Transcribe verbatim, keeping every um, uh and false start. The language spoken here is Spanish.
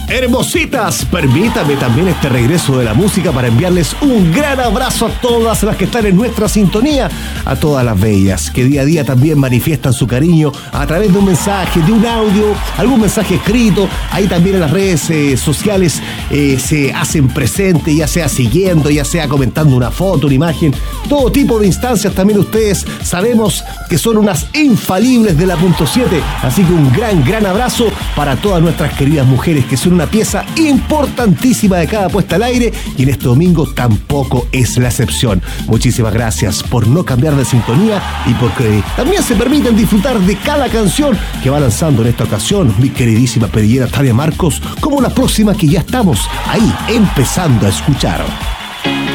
Hermositas, permítame también este regreso de la música para enviarles un gran abrazo a todas las que están en nuestra sintonía, a todas las bellas que día a día también manifiestan su cariño a través de un mensaje, de un audio, algún mensaje escrito. Ahí también en las redes eh, sociales eh, se hacen presente, ya sea siguiendo, ya sea comentando una foto, una imagen, todo tipo de instancias. También ustedes sabemos que son unas infalibles de la punto siete, así que un gran, gran abrazo para todas nuestras queridas mujeres que son una pieza importantísima de cada puesta al aire, y en este domingo tampoco es la excepción. Muchísimas gracias por no cambiar de sintonía y porque también se permiten disfrutar de cada canción que va lanzando en esta ocasión mi queridísima perillera Tania Marcos, como la próxima que ya estamos ahí empezando a escuchar.